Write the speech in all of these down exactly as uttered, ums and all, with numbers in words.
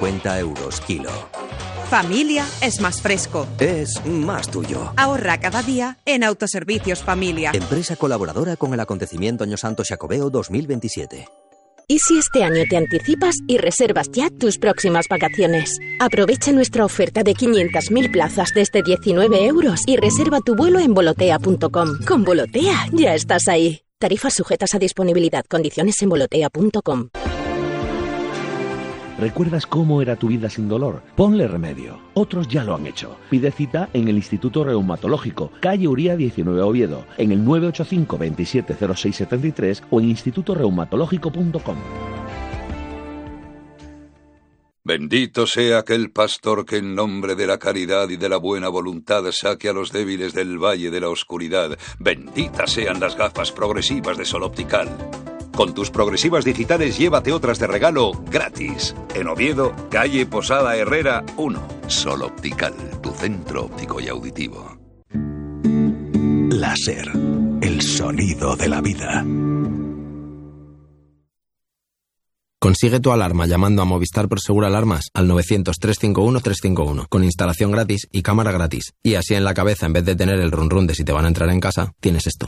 cincuenta euros kilo. Familia es más fresco. Es más tuyo. Ahorra cada día en Autoservicios Familia. Empresa colaboradora con el acontecimiento Año Santo Xacobeo dos mil veintisiete. ¿Y si este año te anticipas y reservas ya tus próximas vacaciones? Aprovecha nuestra oferta de quinientas mil plazas desde diecinueve euros y reserva tu vuelo en volotea punto com. Con Volotea ya estás ahí. Tarifas sujetas a disponibilidad. Condiciones en volotea punto com. ¿Recuerdas cómo era tu vida sin dolor? Ponle remedio. Otros ya lo han hecho. Pide cita en el Instituto Reumatológico, calle Uría diecinueve, Oviedo, en el nueve ocho cinco, veintisiete cero seis setenta y tres o en instituto reumatológico punto com. Bendito sea aquel pastor que en nombre de la caridad y de la buena voluntad saque a los débiles del valle de la oscuridad. Benditas sean las gafas progresivas de Sol Optical. Con tus progresivas digitales llévate otras de regalo gratis. En Oviedo, calle Posada Herrera uno. Sol Optical, tu centro óptico y auditivo. Láser, el sonido de la vida. Consigue tu alarma llamando a Movistar Prosegur Alarmas al novecientos, trescientos cincuenta y uno, trescientos cincuenta y uno, con instalación gratis y cámara gratis. Y así en la cabeza, en vez de tener el run run de si te van a entrar en casa, tienes esto.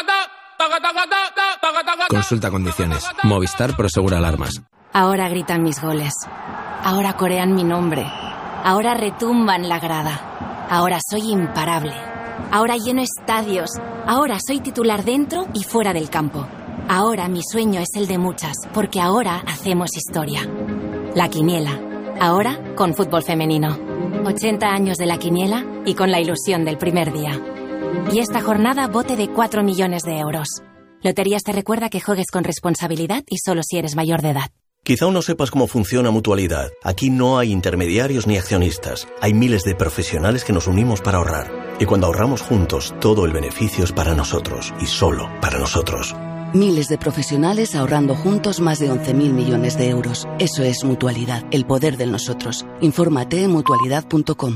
Consulta condiciones. Movistar Prosegur Alarmas. Ahora gritan mis goles. Ahora corean mi nombre. Ahora retumban la grada. Ahora soy imparable. Ahora lleno estadios. Ahora soy titular dentro y fuera del campo. Ahora mi sueño es el de muchas, porque ahora hacemos historia. La Quiniela. Ahora con fútbol femenino. ochenta años de La Quiniela y con la ilusión del primer día. Y esta jornada bote de cuatro millones de euros. Loterías te recuerda que juegues con responsabilidad y solo si eres mayor de edad. Quizá aún no sepas cómo funciona Mutualidad. Aquí no hay intermediarios ni accionistas. Hay miles de profesionales que nos unimos para ahorrar. Y cuando ahorramos juntos, todo el beneficio es para nosotros y solo para nosotros. Miles de profesionales ahorrando juntos más de once mil millones de euros. Eso es Mutualidad, el poder del nosotros. Infórmate en mutualidad punto com.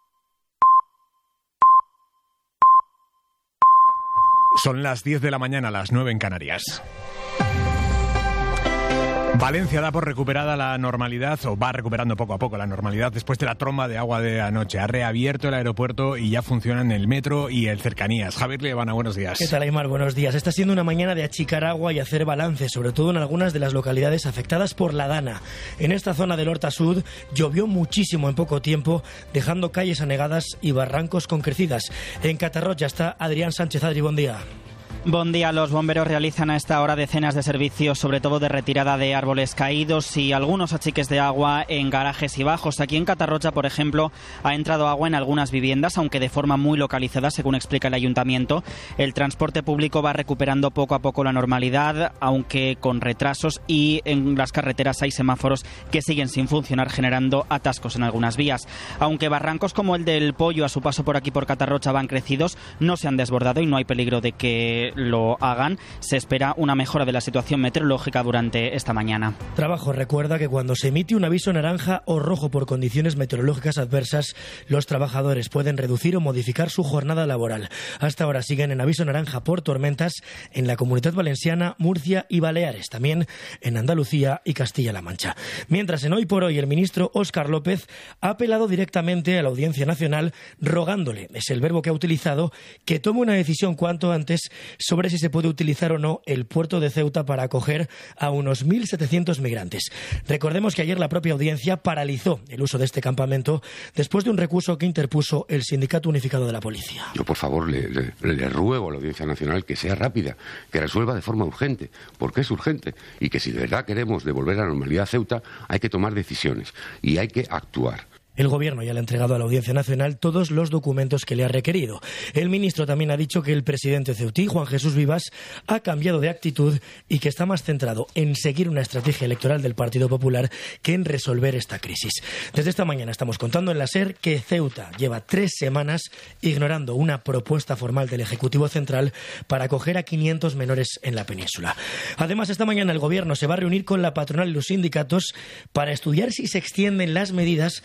Son las diez de la mañana, las nueve en Canarias. Valencia da por recuperada la normalidad, o va recuperando poco a poco la normalidad después de la tromba de agua de anoche. Ha reabierto el aeropuerto y ya funcionan el metro y el cercanías. Javier Liebana, buenos días. ¿Qué tal, Aymar? Buenos días. Está siendo una mañana de achicar agua y hacer balance, sobre todo en algunas de las localidades afectadas por la Dana. En esta zona del Horta Sud llovió muchísimo en poco tiempo, dejando calles anegadas y barrancos con crecidas. En Catarroja está Adrián Sánchez. Adri, buen día. Buen día. Los bomberos realizan a esta hora decenas de servicios, sobre todo de retirada de árboles caídos y algunos achiques de agua en garajes y bajos. Aquí en Catarroja, por ejemplo, ha entrado agua en algunas viviendas, aunque de forma muy localizada, según explica el ayuntamiento. El transporte público va recuperando poco a poco la normalidad, aunque con retrasos, y en las carreteras hay semáforos que siguen sin funcionar, generando atascos en algunas vías. Aunque barrancos como el del Pollo a su paso por aquí por Catarroja van crecidos, no se han desbordado y no hay peligro de que lo hagan. Se espera una mejora de la situación meteorológica durante esta mañana. Trabajo recuerda que cuando se emite un aviso naranja o rojo por condiciones meteorológicas adversas, los trabajadores pueden reducir o modificar su jornada laboral. Hasta ahora siguen en aviso naranja por tormentas en la Comunidad Valenciana, Murcia y Baleares, también en Andalucía y Castilla-La Mancha. Mientras en Hoy por Hoy el ministro Óscar López ha apelado directamente a la Audiencia Nacional rogándole, es el verbo que ha utilizado, que tome una decisión cuanto antes sobre si se puede utilizar o no el puerto de Ceuta para acoger a unos mil setecientos migrantes. Recordemos que ayer la propia audiencia paralizó el uso de este campamento después de un recurso que interpuso el Sindicato Unificado de la Policía. Yo, por favor, le, le, le ruego a la Audiencia Nacional que sea rápida, que resuelva de forma urgente, porque es urgente, y que si de verdad queremos devolver la normalidad a Ceuta, hay que tomar decisiones y hay que actuar. El Gobierno ya le ha entregado a la Audiencia Nacional todos los documentos que le ha requerido. El ministro también ha dicho que el presidente ceutí, Juan Jesús Vivas, ha cambiado de actitud y que está más centrado en seguir una estrategia electoral del Partido Popular que en resolver esta crisis. Desde esta mañana estamos contando en la SER que Ceuta lleva tres semanas ignorando una propuesta formal del Ejecutivo Central para acoger a quinientos menores en la península. Además, esta mañana el Gobierno se va a reunir con la patronal y los sindicatos para estudiar si se extienden las medidas para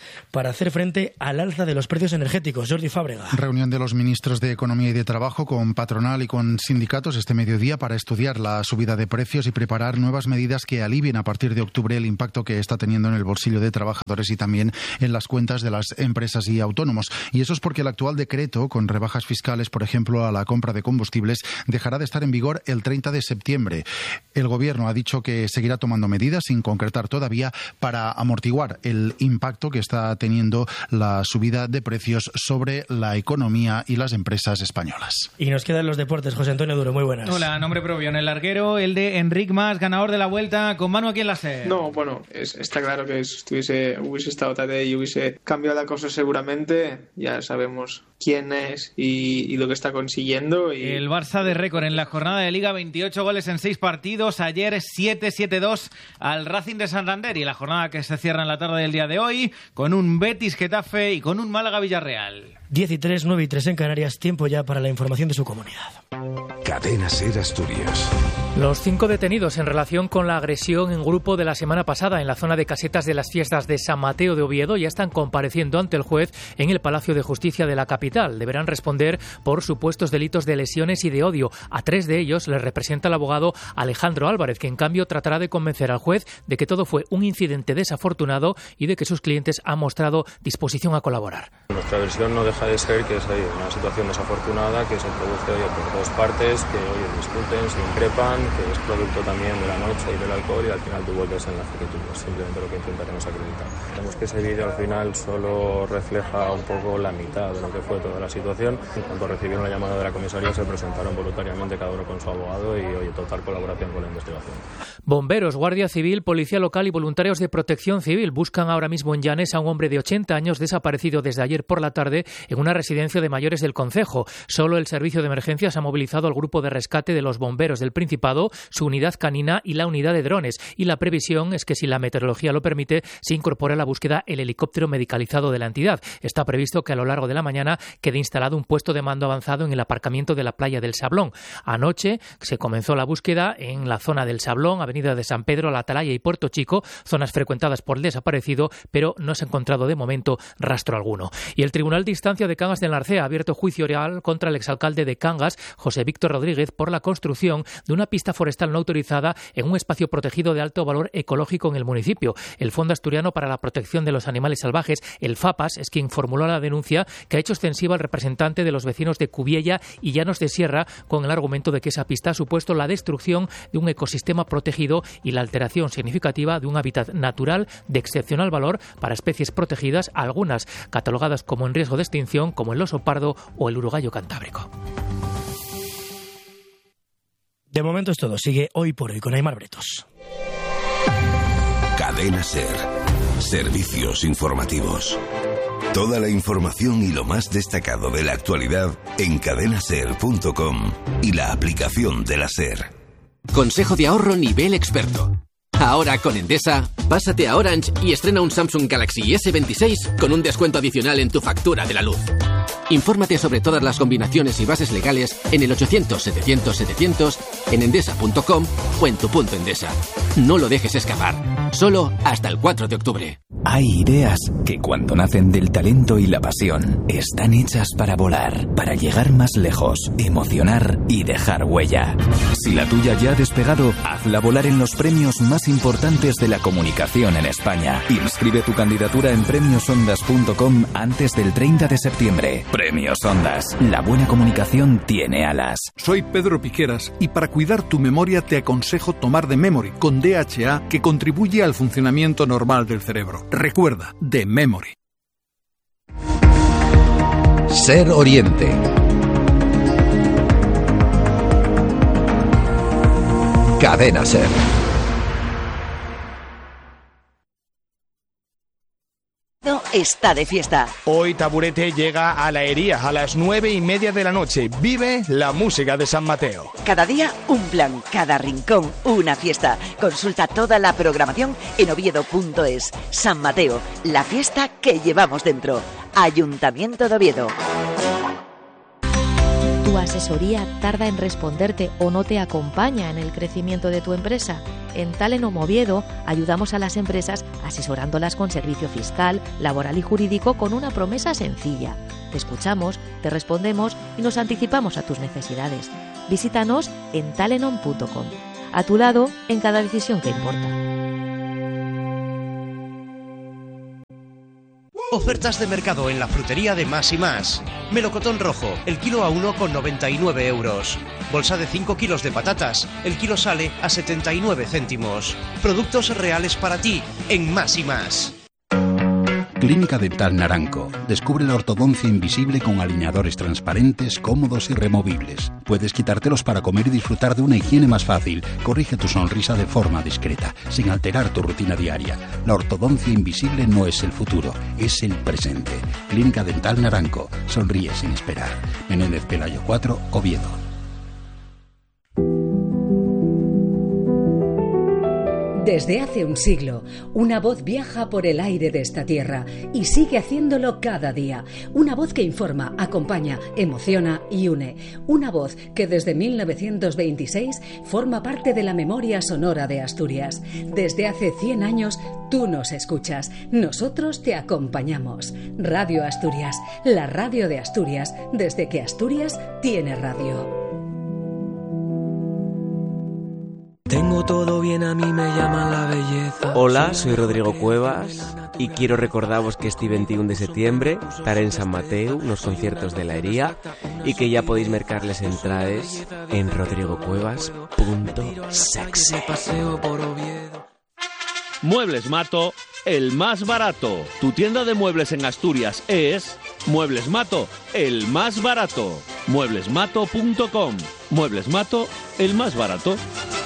para hacer frente al alza de los precios energéticos. Jordi Fábrega. Reunión de los ministros de Economía y de Trabajo con patronal y con sindicatos este mediodía para estudiar la subida de precios y preparar nuevas medidas que alivien a partir de octubre el impacto que está teniendo en el bolsillo de trabajadores y también en las cuentas de las empresas y autónomos. Y eso es porque el actual decreto, con rebajas fiscales, por ejemplo, a la compra de combustibles, dejará de estar en vigor el treinta de septiembre. El Gobierno ha dicho que seguirá tomando medidas, sin concretar todavía, para amortiguar el impacto que está teniendo la subida de precios sobre la economía y las empresas españolas. Y nos quedan los deportes. José Antonio Duro, muy buenas. Hola, nombre propio en el larguero, el de Enric Mas, ganador de la Vuelta, con Manu aquí en la SER. No, bueno, es, está claro que si estuviese, hubiese estado Tadej y hubiese cambiado la cosa seguramente. Ya sabemos quién es y, y lo que está consiguiendo. Y... El Barça de récord en la jornada de Liga, veintiocho goles en seis partidos. Ayer siete siete dos al Racing de Santander, y la jornada que se cierra en la tarde del día de hoy con un Betis Getafe y con un Málaga Villarreal. diez y tres, nueve y tres en Canarias, tiempo ya para la información de su comunidad. Cadena SER Asturias. Los cinco detenidos en relación con la agresión en grupo de la semana pasada en la zona de casetas de las fiestas de San Mateo de Oviedo ya están compareciendo ante el juez en el Palacio de Justicia de la capital. Deberán responder por supuestos delitos de lesiones y de odio. A tres de ellos les representa el abogado Alejandro Álvarez, que en cambio tratará de convencer al juez de que todo fue un incidente desafortunado y de que sus clientes han mostrado disposición a colaborar. Nuestra versión no deja de ser que es una situación desafortunada que se produce oye, por dos partes, que oye, discuten, se increpan, que es producto también de la noche y del alcohol, y al final tú vuelves en la fe que tú ves, simplemente lo que intentaremos acreditar. Vemos que ese vídeo al final solo refleja un poco la mitad de lo que fue toda la situación. En cuanto recibieron la llamada de la comisaría se presentaron voluntariamente cada uno con su abogado y oye, total colaboración con la investigación. Bomberos, Guardia Civil, Policía Local y voluntarios de Protección Civil buscan ahora mismo en Llanes a un hombre de ochenta años desaparecido desde ayer por la tarde en una residencia de mayores del concejo. Solo el servicio de emergencias ha movilizado al grupo de rescate de los bomberos del Principado, su unidad canina y la unidad de drones. Y la previsión es que, si la meteorología lo permite, se incorpore a la búsqueda el helicóptero medicalizado de la entidad. Está previsto que a lo largo de la mañana quede instalado un puesto de mando avanzado en el aparcamiento de la playa del Sablón. Anoche se comenzó la búsqueda en la zona del Sablón, Avenida de San Pedro, La Atalaya y Puerto Chico, zonas frecuentadas por el desaparecido, pero no se ha encontrado de momento rastro alguno. Y el Tribunal de Instancia de Cangas del Narcea ha abierto juicio oral contra el exalcalde de Cangas, José Víctor Rodríguez, por la construcción de una pista forestal no autorizada en un espacio protegido de alto valor ecológico en el municipio. El Fondo Asturiano para la Protección de los Animales Salvajes, el FAPAS, es quien formuló la denuncia, que ha hecho extensiva al representante de los vecinos de Cubiella y Llanos de Sierra, con el argumento de que esa pista ha supuesto la destrucción de un ecosistema protegido y la alteración significativa de un hábitat natural de excepcional valor para especies protegidas, algunas catalogadas como en riesgo de extinción, como el oso pardo o el urogallo cantábrico. De momento es todo. Sigue Hoy por Hoy con Aymar Bretos. Cadena SER. Servicios informativos. Toda la información y lo más destacado de la actualidad en cadena ser punto com y la aplicación de la SER. Consejo de ahorro nivel experto. Ahora con Endesa, pásate a Orange y estrena un Samsung Galaxy ese veintiséis con un descuento adicional en tu factura de la luz. Infórmate sobre todas las combinaciones y bases legales en el ochocientos setecientos setecientos, en endesa punto com o en tu punto Endesa. No lo dejes escapar. Solo hasta el cuatro de octubre. Hay ideas que, cuando nacen del talento y la pasión, están hechas para volar, para llegar más lejos, emocionar y dejar huella. Si la tuya ya ha despegado, hazla volar en los premios más importantes de la comunicación en España. Inscribe tu candidatura en premios ondas punto com antes del treinta de septiembre. Premios Ondas. La buena comunicación tiene alas. Soy Pedro Piqueras y para cuidar tu memoria te aconsejo tomar The Memory con D H A, que contribuye al funcionamiento normal del cerebro. Recuerda, The Memory. SER Oriente. Cadena SER. Está de fiesta. Hoy Taburete llega a la Hería a las nueve y media de la noche. Vive la música de San Mateo. Cada día un plan, cada rincón una fiesta. Consulta toda la programación en oviedo punto es. San Mateo, la fiesta que llevamos dentro. Ayuntamiento de Oviedo. ¿Tu asesoría tarda en responderte o no te acompaña en el crecimiento de tu empresa? En Talenom Oviedo ayudamos a las empresas asesorándolas con servicio fiscal, laboral y jurídico con una promesa sencilla. Te escuchamos, te respondemos y nos anticipamos a tus necesidades. Visítanos en talenom punto com. A tu lado en cada decisión que importa. Ofertas de mercado en la frutería de Más y Más. Melocotón rojo, el kilo a uno con noventa y nueve euros. Bolsa de cinco kilos de patatas, el kilo sale a setenta y nueve céntimos. Productos reales para ti en Más y Más. Clínica Dental Naranco. Descubre la ortodoncia invisible con alineadores transparentes, cómodos y removibles. Puedes quitártelos para comer y disfrutar de una higiene más fácil. Corrige tu sonrisa de forma discreta, sin alterar tu rutina diaria. La ortodoncia invisible no es el futuro, es el presente. Clínica Dental Naranco. Sonríe sin esperar. Menéndez Pelayo cuatro, Oviedo. Desde hace un siglo, una voz viaja por el aire de esta tierra y sigue haciéndolo cada día. Una voz que informa, acompaña, emociona y une. Una voz que desde mil novecientos veintiséis forma parte de la memoria sonora de Asturias. Desde hace cien años, tú nos escuchas, nosotros te acompañamos. Radio Asturias, la radio de Asturias, desde que Asturias tiene radio. Tengo todo bien, a mí me llaman la belleza. Hola, soy Rodrigo Cuevas y quiero recordaros que este veintiuno de septiembre estaré en San Mateo, unos conciertos de la Hería, y que ya podéis mercarles entradas en rodrigo cuevas punto sex. Muebles Mato, el más barato. Tu tienda de muebles en Asturias es Muebles Mato, el más barato. muebles mato punto com. Muebles Mato, el más barato.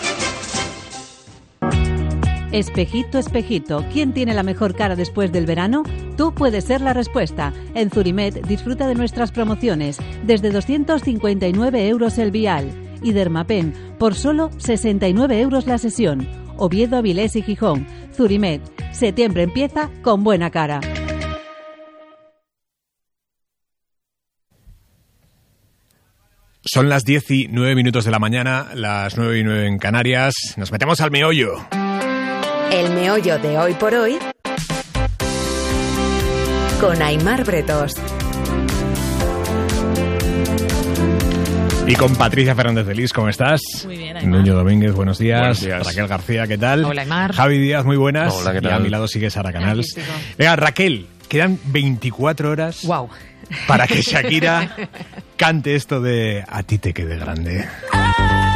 Espejito, espejito, ¿quién tiene la mejor cara después del verano? Tú puedes ser la respuesta. En Zurimed disfruta de nuestras promociones. Desde doscientos cincuenta y nueve euros el vial. Y Dermapen, por solo sesenta y nueve euros la sesión. Oviedo, Avilés y Gijón. Zurimed, septiembre empieza con buena cara. Son las diez y nueve minutos de la mañana, las nueve y nueve en Canarias. Nos metemos al meollo. El meollo de hoy por hoy con Aimar Bretos. Y con Patricia Fernández de Lis, ¿cómo estás? Muy bien, Aimar. Nuño Domínguez, buenos días. Buenos días. Raquel García, ¿qué tal? Hola, Aimar. Javi Díaz, muy buenas. Hola, ¿qué tal? Y a mi lado sigue Sara Canals. Venga, Raquel, quedan veinticuatro horas wow. para que Shakira cante esto de A ti te quede grande.